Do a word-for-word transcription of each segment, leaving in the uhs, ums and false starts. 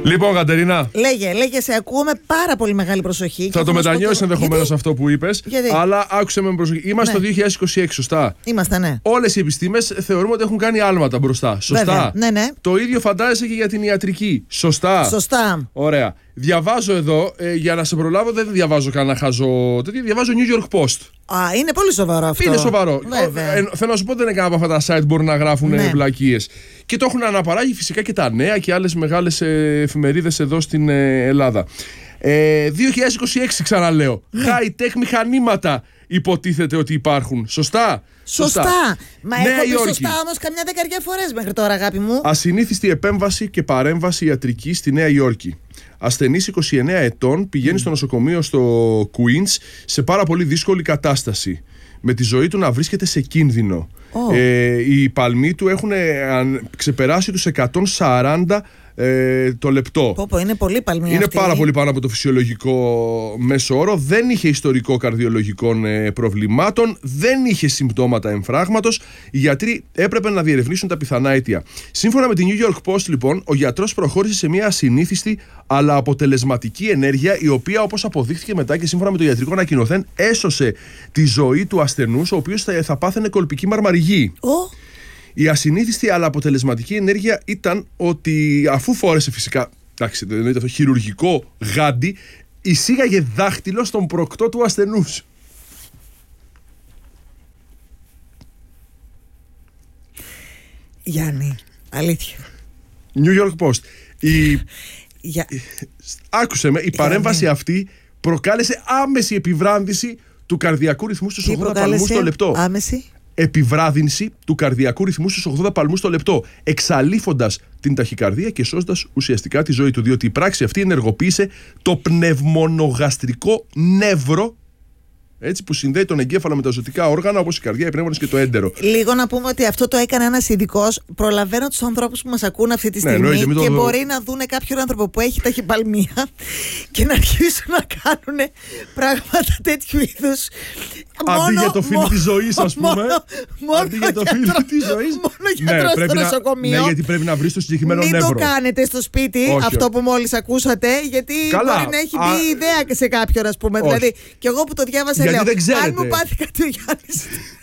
Λοιπόν, Κατερίνα. Λέγε, λέγε, σε ακούω με πάρα πολύ μεγάλη προσοχή. Θα το μετανιώσεις ενδεχομένως αυτό που είπες. Γιατί? Αλλά άκουσε με προσοχή. Είμαστε Ναι. το δύο χιλιάδες είκοσι έξι, σωστά. Είμαστε, ναι. Όλες οι επιστήμες θεωρούμε ότι έχουν κάνει άλματα μπροστά. Σωστά. Βέβαια. Ναι, ναι. Το ίδιο φαντάζεσαι και για την ιατρική. Σωστά. Σωστά. Ωραία. Διαβάζω εδώ, ε, για να σε προλάβω, δεν διαβάζω κανένα χαζό τέτοιο. Διαβάζω New York Post. Α, είναι πολύ σοβαρό αυτό. Είναι σοβαρό. Βέβαια. Ε, θέλω να σου πω, δεν είναι κανένα από αυτά τα site μπορούν να γράφουν Ναι. βλακίες. Και το έχουν αναπαράγει φυσικά και τα Νέα και άλλες μεγάλες ε, εφημερίδες εδώ στην ε, Ελλάδα. Ε, δύο χιλιάδες είκοσι έξι, ξαναλέω. Ναι. High-tech μηχανήματα υποτίθεται ότι υπάρχουν. Σωστά. Σωστά. Μα Νέα έχω πει Υόρκη. σωστά όμως καμιά δεκαριά φορές μέχρι τώρα, αγάπη μου. Ασυνήθιστη επέμβαση και παρέμβαση ιατρική στη Νέα Υόρκη. Ασθενής είκοσι εννέα ετών πηγαίνει mm. στο νοσοκομείο στο Queens σε πάρα πολύ δύσκολη κατάσταση. Με τη ζωή του να βρίσκεται σε κίνδυνο. Oh. Ε, οι παλμοί του έχουν ξεπεράσει τους εκατόν σαράντα ε, το λεπτό. Πω, πω, είναι πολύ παλμοί Είναι αυτή. πάρα πολύ πάνω από το φυσιολογικό μέσο όρο. Δεν είχε ιστορικό καρδιολογικών ε, προβλημάτων. Δεν είχε συμπτώματα εμφράγματος. Οι γιατροί έπρεπε να διερευνήσουν τα πιθανά αίτια. Σύμφωνα με τη New York Post, λοιπόν, ο γιατρός προχώρησε σε μια ασυνήθιστη αλλά αποτελεσματική ενέργεια, η οποία, όπως αποδείχθηκε μετά και σύμφωνα με το ιατρικό ανακοινωθέν, έσωσε τη ζωή του ασθενούς, ο οποίος θα, θα πάθαινε κολπική μαρμαριγή. Oh. Η ασυνήθιστη αλλά αποτελεσματική ενέργεια ήταν ότι, αφού φόρεσε φυσικά, εντάξει, δεν εννοείται αυτό, χειρουργικό γάντι, εισήγαγε δάχτυλο στον προκτό του ασθενούς. Γιάννη, αλήθεια. New York Post. Η... Για... Άκουσε με, η Γιάννη. παρέμβαση αυτή προκάλεσε άμεση επιβράδυνση του καρδιακού ρυθμού στους ογδόντα παλμούς το λεπτό. Άμεση. Επιβράδυνση του καρδιακού ρυθμού στους ογδόντα παλμούς το λεπτό, εξαλείφοντας την ταχυκαρδία και σώζοντας ουσιαστικά τη ζωή του. Διότι η πράξη αυτή ενεργοποίησε το πνευμονογαστρικό νεύρο, έτσι, που συνδέει τον εγκέφαλο με τα ζωτικά όργανα, όπως η καρδιά, οι πνεύμονες και το έντερο. Λίγο να πούμε ότι αυτό το έκανε ένας ειδικός. Προλαβαίνω τους ανθρώπους που μας ακούν αυτή τη Ναι, στιγμή εννοείται, και το... μπορεί να δουν κάποιον άνθρωπο που έχει ταχυπαλμία και να αρχίσουν να κάνουν πράγματα τέτοιου είδους. Αντί μόνο, για το φίλο μόνο, της ζωής, ας πούμε. Μόνο, μόνο αντί για το φίλο της ζωής. Μόνο γιατρός ναι, στο να, νοσοκομείο. ναι, γιατί πρέπει να βρεις το συγκεκριμένο Μην νεύρο. το κάνετε στο σπίτι, όχι, αυτό όχι. που μόλις ακούσατε, γιατί Καλά, μπορεί να έχει α... μπει ιδέα σε κάποιον, ας πούμε. Όχι. Δηλαδή, και εγώ που το διάβασα, γιατί λέω, δεν ξέρετε. αν μου πάθει κάτι ο Γιάννης.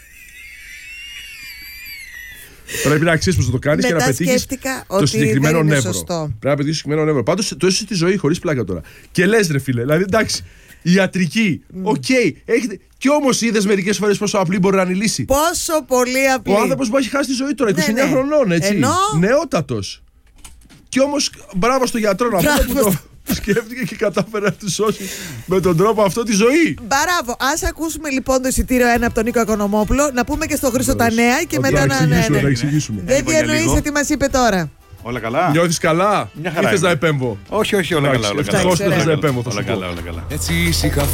Πρέπει να ξέρεις πώς θα το κάνεις και να πετύχεις το συγκεκριμένο νεύρο. Σωστό. Πρέπει να πετύχεις το συγκεκριμένο νεύρο. Πάντως το έζησες τη ζωή χωρίς πλάκα τώρα. Και λες, ρε φίλε, δηλαδή εντάξει, ιατρική, οκ, okay, έχετε. Κι όμως είδες μερικές φορές πόσο απλή μπορεί να είναι η λύση. Πόσο πολύ απλή. Ο άνθρωπος που έχει χάσει τη ζωή τώρα, είκοσι εννέα ναι, ναι. χρονών, έτσι. Ενώ... νεότατος. Κι όμως μπράβο στο γιατρό να πούμε που το σκέφτηκε και κατάφερε να του σώσει με τον τρόπο αυτό τη ζωή. Μπράβο. Ας ακούσουμε λοιπόν το εισιτήριο ένα από τον Νίκο Οικονομόπουλο, να πούμε και στο Χρήστο τα νέα και μετά να. Ναι, ναι. εξηγήσουμε. Δεν διανοείσαι τι μας είπε τώρα. Όλα καλά. Νιώθεις καλά? Μια χαρά. Ήθελες να επέμβω? Όχι, όχι, όλα καλά. Όλα καλά. Ευτυχώς δεν θες να επέμβω. Όλα καλά, όλα καλά. Έτσι ήσυχα